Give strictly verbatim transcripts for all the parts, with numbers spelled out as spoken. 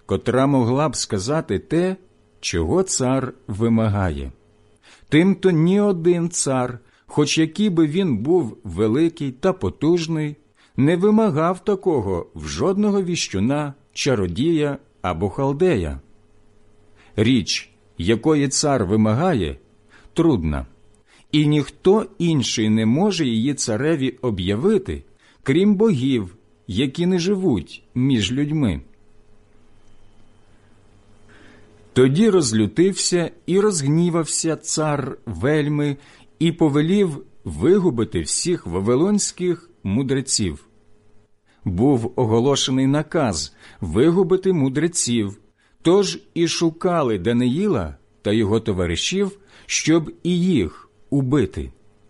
котра могла б сказати те, чого цар вимагає. Тимто ні один цар, хоч який би він був великий та потужний, не вимагав такого в жодного віщуна, чародія або халдея. Річ, якої цар вимагає, трудна, і ніхто інший не може її цареві об'явити, крім богів, які не живуть між людьми. Тоді розлютився і розгнівався цар вельми і повелів вигубити всіх вавилонських мудреців. Був оголошений наказ вигубити мудреців, тож і шукали Даниїла та його товаришів, щоб і їх убити.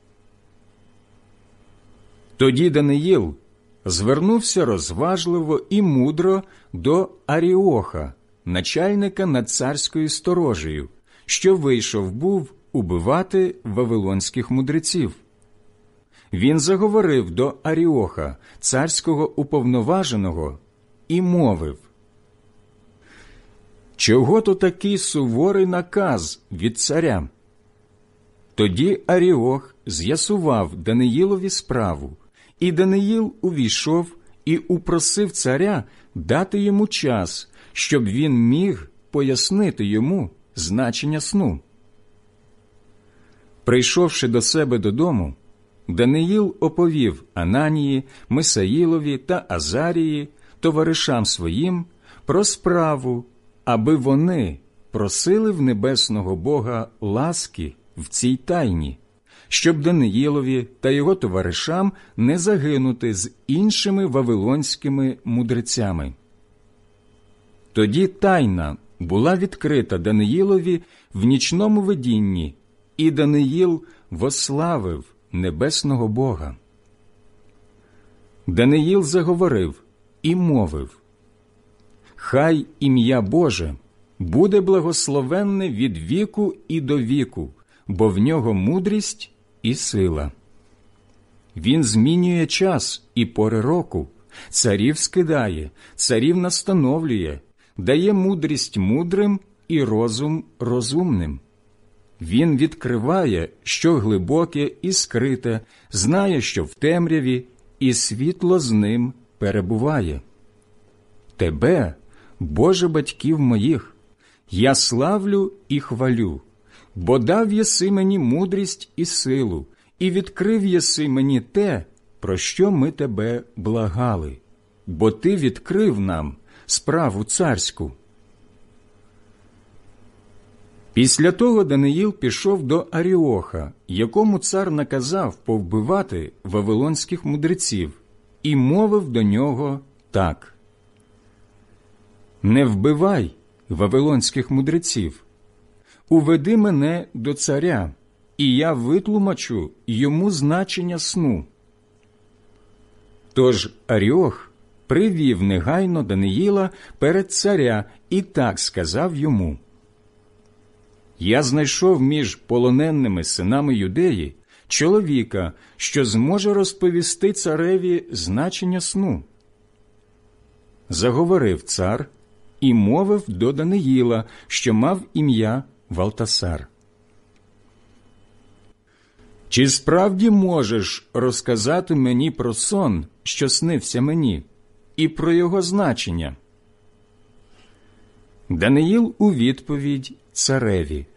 Тоді Даниїл звернувся розважливо і мудро до Аріоха, начальника над царською сторожею, що вийшов був убивати вавилонських мудреців. Він заговорив до Аріоха, царського уповноваженого, і мовив: «Чого то такий суворий наказ від царя?» Тоді Аріох з'ясував Даниїлові справу, і Даниїл увійшов і упросив царя дати йому час, щоб він міг пояснити йому значення сну. Прийшовши до себе додому, Даниїл оповів Ананії, Мисаїлові та Азарії, товаришам своїм, про справу, аби вони просили в небесного Бога ласки в цій тайні, щоб Даниїлові та його товаришам не загинути з іншими вавилонськими мудрецями. Тоді тайна була відкрита Даниїлові в нічному видінні, і Даниїл вославив небесного Бога. Даниїл заговорив і мовив: «Хай ім'я Боже буде благословенне від віку і до віку, бо в нього мудрість і сила. Він змінює час і пори року, царів скидає, царів настановлює, дає мудрість мудрим і розум розумним. Він відкриває, що глибоке і скрите, знає, що в темряві, і світло з ним перебуває. Тебе, Боже батьків моїх, я славлю і хвалю, бо дав єси мені мудрість і силу, і відкрив єси мені те, про що ми тебе благали, бо ти відкрив нам справу царську». Після того Даниїл пішов до Аріоха, якому цар наказав повбивати вавилонських мудреців, і мовив до нього так: «Не вбивай вавилонських мудреців. Уведи мене до царя, і я витлумачу йому значення сну». Тож Аріох привів негайно Даниїла перед царя і так сказав йому: «Я знайшов між полоненими синами Юдеї чоловіка, що зможе розповісти цареві значення сну». Заговорив цар і мовив до Даниїла, що мав ім'я Валтасар: «Чи справді можеш розказати мені про сон, що снився мені, і про його значення?» Даниїл у відповідь цареві: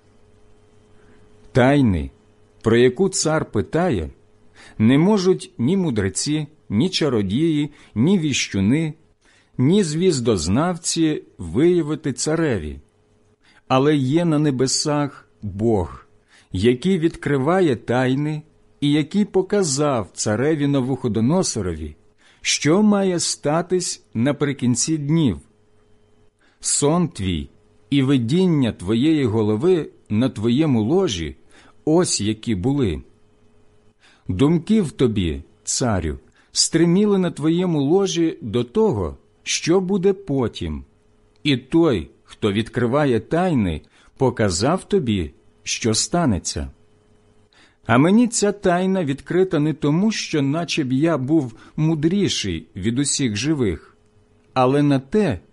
«Тайни, про яку цар питає, не можуть ні мудреці, ні чародії, ні віщуни, ні звіздознавці виявити цареві. Але є на небесах Бог, який відкриває тайни і який показав цареві Навуходоносорові, що має статись наприкінці днів. Сон твій і видіння твоєї голови на твоєму ложі ось які були. Думки в тобі, царю, стриміли на твоєму ложі до того, що буде потім, і той, хто відкриває тайни, показав тобі, що станеться. А мені ця тайна відкрита не тому, що наче б я був мудріший від усіх живих, але на те,